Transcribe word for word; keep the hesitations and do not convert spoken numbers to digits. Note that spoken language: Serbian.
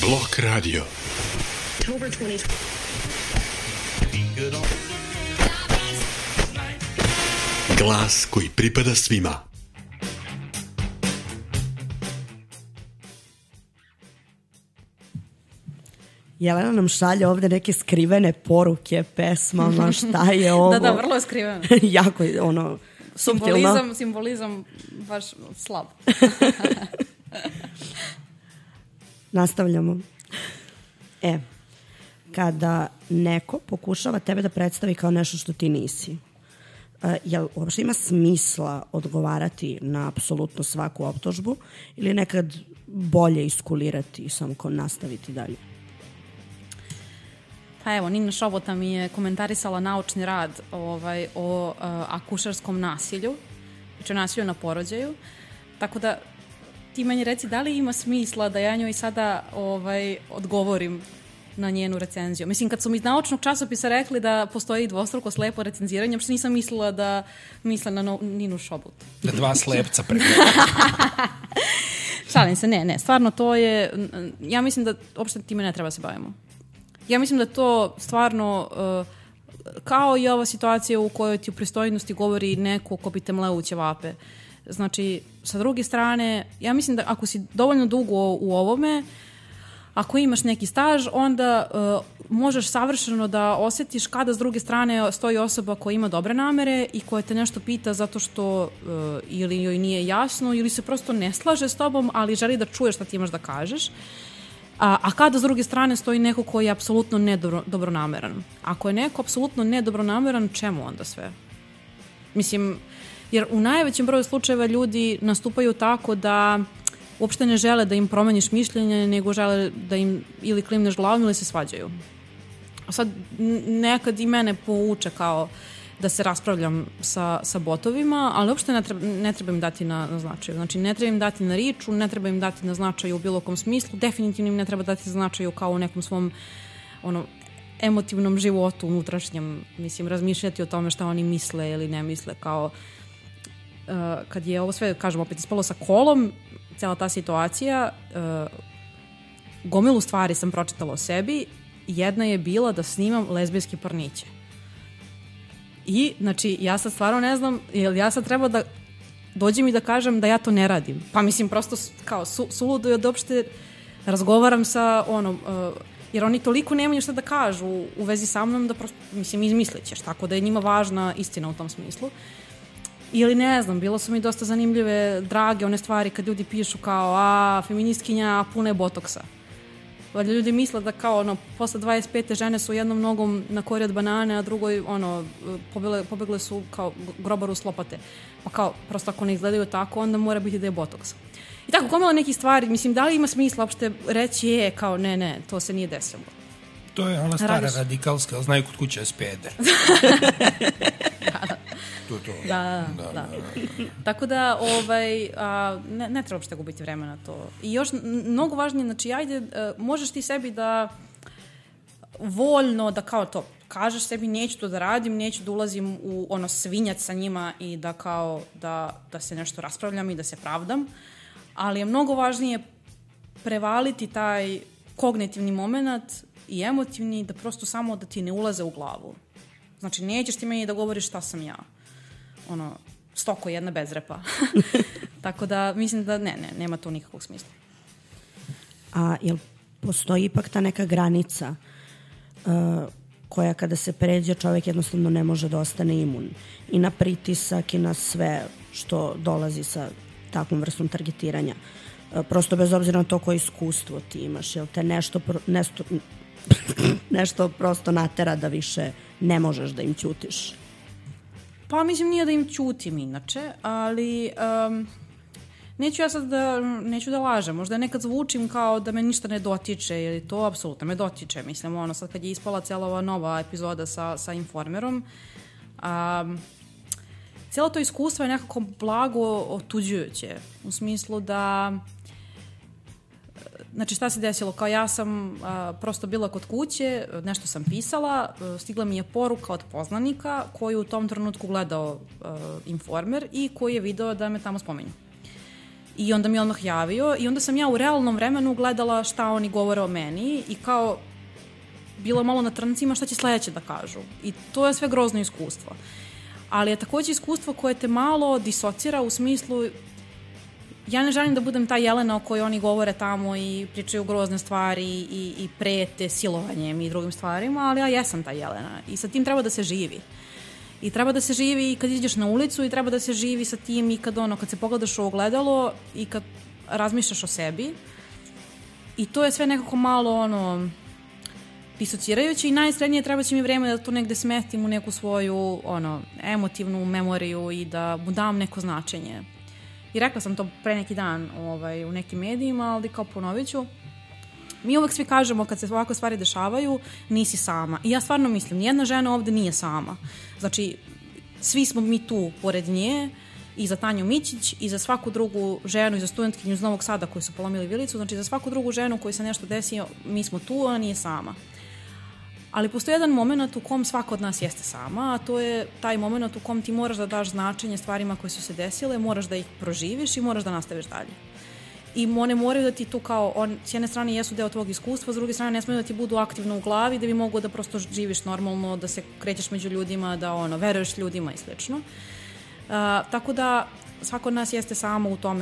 Blok radio. Glas koji pripada svima. Jelena nam šalje ovde neke skrivene poruke pesmama, šta je ovo? Da, da, vrlo je skriveno. Jako je ono suptilno. Simbolizam, simbolizam baš slab. Nastavljamo. E, kada neko pokušava tebe da predstavi kao nešto što ti nisi, uh, jel uopšte ima smisla odgovarati na apsolutno svaku optužbu ili nekad bolje iskulirati i samo kao nastaviti dalje? Pa evo, Nina Šobota mi je komentarisala naučni rad ovaj, o uh, akušerskom nasilju, znači o nasilju na porođaju, tako da ti meni reci da li ima smisla da ja njoj sada ovaj, odgovorim na njenu recenziju. Mislim, kad su mi iz naučnog časopisa rekli da postoji dvostruko slepo recenziranje, što nisam mislila da misle na no, Ninu Šobotu. Da dva slepca preko. Šalim se, ne, ne, stvarno to je, ja mislim da uopšte time ne treba se bavimo. Ja mislim da to stvarno, uh, kao i ova situacija u kojoj ti u pristojnosti govori neko ko bi te mleo u ćevape. Znači, sa druge strane, ja mislim da ako si dovoljno dugo u ovome, ako imaš neki staž, onda uh, možeš savršeno da osjetiš kada s druge strane stoji osoba koja ima dobre namere i koja te nešto pita zato što uh, ili joj nije jasno ili se prosto ne slaže s tobom, ali želi da čuje šta ti imaš da kažeš. A, a kada s druge strane stoji neko koji je apsolutno nedobronameran. Ako je neko apsolutno nedobronameran, čemu onda sve? Mislim, jer u najvećem broju slučajeva ljudi nastupaju tako da uopšte ne žele da im promeniš mišljenje, nego žele da im ili klimneš glavom ili se svađaju. A sad nekad i mene pouče kao da se raspravljam sa, sa botovima, ali uopšte ne treba, ne treba im dati na, na značaju. Znači, ne treba im dati na riču, ne treba im dati na značaju u bilo kom smislu, definitivno im ne treba dati na značaju kao u nekom svom ono, emotivnom životu unutrašnjem, mislim, razmišljati o tome šta oni misle ili ne misle, kao uh, kad je ovo sve, kažem, opet ispalo sa kolom, cijela ta situacija, uh, gomilu stvari sam pročitala o sebi, jedna je bila da snimam lezbijske porniće. I, znači, ja sad stvarno ne znam, jel ja sad treba da dođem i da kažem da ja to ne radim. Pa mislim, prosto kao su, suludo je da uopšte razgovaram sa ono, uh, jer oni toliko nemaju šta da kažu u, u vezi sa mnom da prosto, mislim, izmislit ćeš, tako da je njima važna istina u tom smislu. Ili ne znam, bilo su mi dosta zanimljive, drage one stvari kad ljudi pišu kao, a, feministkinja puna je botoksa. Valjda ljudi misle da kao ono, posle dvadeset pete žene su jednom nogom na kori od banane, a drugoj ono, pobegle, pobegle su kao grobaru s lopate. Pa kao, prosto ako ne izgledaju tako, onda mora biti da je botoks. I tako, gomila nekih stvari, mislim, da li ima smisla uopšte reći je kao ne, ne, to se nije desilo. To je ona stara Radiš. Radikalska, znaju kod kuće spede. Da, da. To, to. Da, da, da. Tako da, ovaj, a, ne, ne treba uopšte gubiti vremena to. I još mnogo važnije, znači, ajde, a, možeš ti sebi da voljno, da kao to, kažeš sebi neću to da radim, neću da ulazim u ono svinjac sa njima i da kao, da, da se nešto raspravljam i da se pravdam, ali je mnogo važnije prevaliti taj kognitivni moment i emotivni, da prosto samo da ti ne ulaze u glavu. Znači, nećeš ti meni da govoriš šta sam ja. Ono, stoko jedna bez repa. Tako da, mislim da ne, ne, nema to nikakvog smisla. A jel postoji ipak ta neka granica uh, koja kada se pređe čovjek jednostavno ne može da ostane imun i na pritisak i na sve što dolazi sa takvom vrstom targetiranja. Uh, prosto bez obzira na to koje iskustvo ti imaš, jel te nešto, nešto, nešto prosto natera da više ne možeš da im ćutiš? Pa mislim nije da im ćutim inače, ali um, neću ja sad da, neću da lažem, možda nekad zvučim kao da me ništa ne dotiče, jer to apsolutno me dotiče, mislim, ono, sad kad je ispala cijela ova nova epizoda sa, sa Informerom, um, cijelo to iskustvo je nekako blago otuđujuće, u smislu da, znači šta se desilo, kao ja sam a, prosto bila kod kuće, nešto sam pisala, stigla mi je poruka od poznanika koji u tom trenutku gledao a, Informer i koji je video da me tamo spominju. I onda mi je odmah javio i onda sam ja u realnom vremenu gledala šta oni govore o meni i kao bilo malo na trncima šta će sledeće da kažu. I to je sve grozno iskustvo. Ali je takođe iskustvo koje te malo disocira u smislu ja ne želim da budem ta Jelena o kojoj oni govore tamo i pričaju grozne stvari i, i prete silovanjem i drugim stvarima, ali ja jesam ta Jelena i sa tim treba da se živi. I treba da se živi i kad iđeš na ulicu i treba da se živi sa tim i kad, ono, kad se pogledaš u ogledalo i kad razmišljaš o sebi. I to je sve nekako malo ono, disocirajuće i najsrednije treba će mi vreme da to negde smestim u neku svoju ono, emotivnu memoriju i da mu dam neko značenje. I rekla sam to pre neki dan ovaj, u nekim medijima, ali kao ponovit ću. Mi uvek svi kažemo kad se ovakve stvari dešavaju, nisi sama. I ja stvarno mislim, nijedna žena ovde nije sama. Znači, svi smo mi tu pored nje i za Tanju Mićić i za svaku drugu ženu i za studentkinju iz Novog Sada koji su polomili vilicu. Znači, za svaku drugu ženu koji se nešto desi, mi smo tu, ona nije sama. Ali postoji jedan moment u kom svako od nas jeste sama, a to je taj moment u kom ti moraš da daš značenje stvarima koje su se desile, moraš da ih proživiš i moraš da nastaviš dalje. I one moraju da ti tu kao, on, s jedne strane jesu deo tvog iskustva, s druge strane ne smiju da ti budu aktivno u glavi, da bi mogo da prosto živiš normalno, da se krećeš među ljudima, da ono, veruješ ljudima i slično. Uh, tako da svako od nas jeste samo u tome